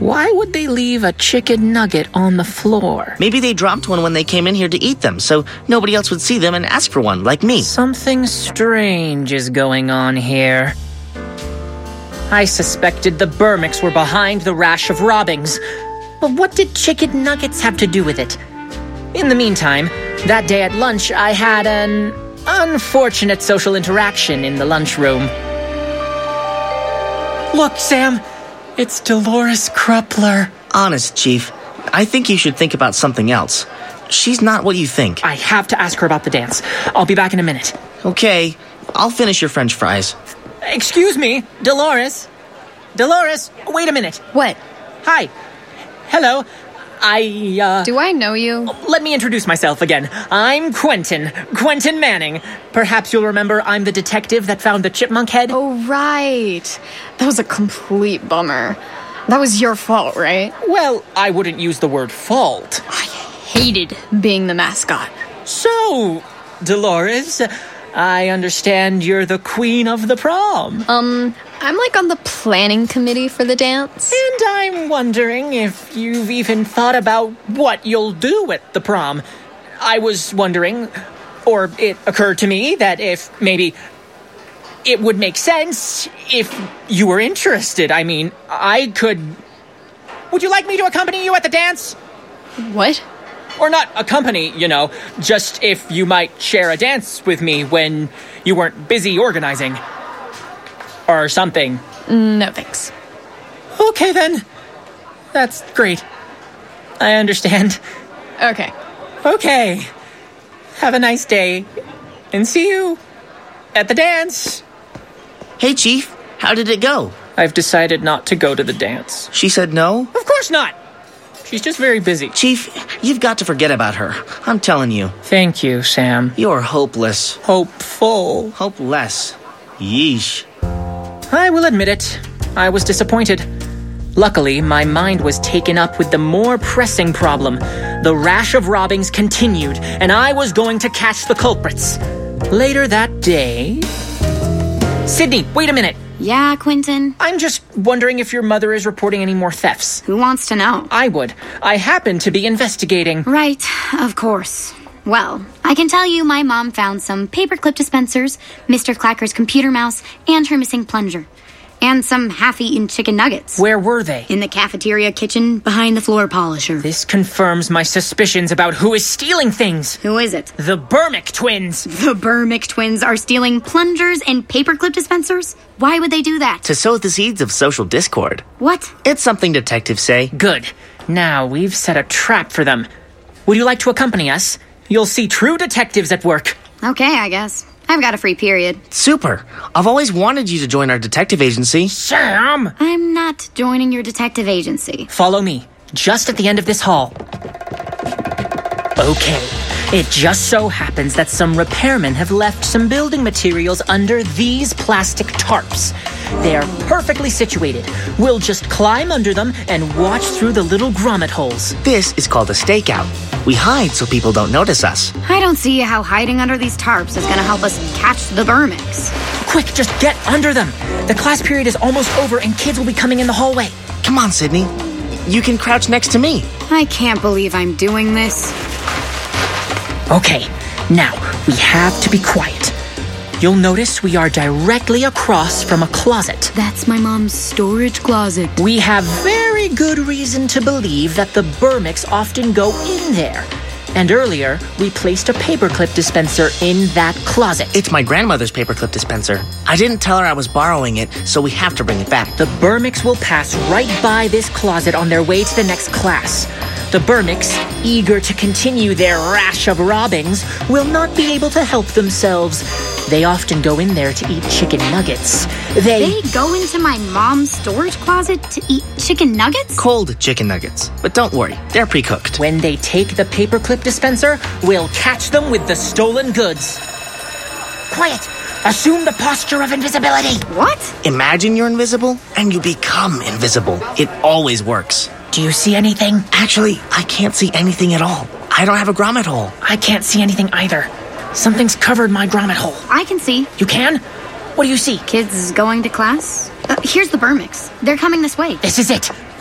Why would they leave a chicken nugget on the floor? Maybe they dropped one when they came in here to eat them, so nobody else would see them and ask for one, like me. Something strange is going on here. I suspected the Burmicks were behind the rash of robbings. But what did chicken nuggets have to do with it? In the meantime, that day at lunch, I had an unfortunate social interaction in the lunchroom. Look, Sam, it's Dolores Cruppler. Honest, Chief, I think you should think about something else. She's not what you think. I have to ask her about the dance. I'll be back in a minute. Okay, I'll finish your French fries. Excuse me, Dolores. Dolores, wait a minute. What? Hi. Hello. Do I know you? Let me introduce myself again. I'm Quentin Manning. Perhaps you'll remember I'm the detective that found the chipmunk head. Oh, right. That was a complete bummer. That was your fault, right? Well, I wouldn't use the word fault. I hated being the mascot. So, Dolores, I understand you're the queen of the prom. I'm like on the planning committee for the dance. And I'm wondering if you've even thought about what you'll do at the prom. I was wondering, or it occurred to me that if maybe it would make sense if you were interested. I mean, I could... Would you like me to accompany you at the dance? What? Or not accompany, just if you might share a dance with me when you weren't busy organizing. Or something. No, thanks. Okay, then. That's great. I understand. Okay. Okay. Have a nice day. And see you at the dance. Hey, Chief, how did it go? I've decided not to go to the dance. She said no? Of course not. She's just very busy. Chief, you've got to forget about her. I'm telling you. Thank you, Sam. You're hopeless. Hopeful. Hopeless. Yeesh. I will admit it. I was disappointed. Luckily, my mind was taken up with the more pressing problem. The rash of robbings continued, and I was going to catch the culprits. Later that day... Sydney, wait a minute. Yeah, Quentin? I'm just wondering if your mother is reporting any more thefts. Who wants to know? I would. I happen to be investigating. Right, of course. Well, I can tell you my mom found some paperclip dispensers, Mr. Clacker's computer mouse, and her missing plunger. And some half-eaten chicken nuggets. Where were they? In the cafeteria kitchen, behind the floor polisher. This confirms my suspicions about who is stealing things. Who is it? The Burmick twins. The Burmick twins are stealing plungers and paperclip dispensers? Why would they do that? To sow the seeds of social discord. What? It's something detectives say. Good. Now we've set a trap for them. Would you like to accompany us? You'll see true detectives at work. Okay, I guess. I've got a free period. Super. I've always wanted you to join our detective agency. Sam! I'm not joining your detective agency. Follow me. Just at the end of this hall. Okay. It just so happens that some repairmen have left some building materials under these plastic tarps. They're perfectly situated. We'll just climb under them and watch through the little grommet holes. This is called a stakeout. We hide so people don't notice us. I don't see how hiding under these tarps is going to help us catch the Burmicks. Quick, just get under them. The class period is almost over and kids will be coming in the hallway. Come on, Sydney. You can crouch next to me. I can't believe I'm doing this. Okay, now we have to be quiet. You'll notice we are directly across from a closet. That's my mom's storage closet. We have very good reason to believe that the Burmicks often go in there. And earlier, we placed a paperclip dispenser in that closet. It's my grandmother's paperclip dispenser. I didn't tell her I was borrowing it, so we have to bring it back. The Burmicks will pass right by this closet on their way to the next class. The Burmicks, eager to continue their rash of robbings, will not be able to help themselves. They often go in there to eat chicken nuggets. They go into my mom's storage closet to eat chicken nuggets? Cold chicken nuggets. But don't worry, they're pre-cooked. When they take the paperclip dispenser, we'll catch them with the stolen goods. Quiet! Assume the posture of invisibility. What? Imagine you're invisible, and you become invisible. It always works. Do you see anything? Actually, I can't see anything at all. I don't have a grommet hole. I can't see anything either. Something's covered my grommet hole. I can see. You can? What do you see? Kids going to class? Here's the Burmicks. They're coming this way. This is it.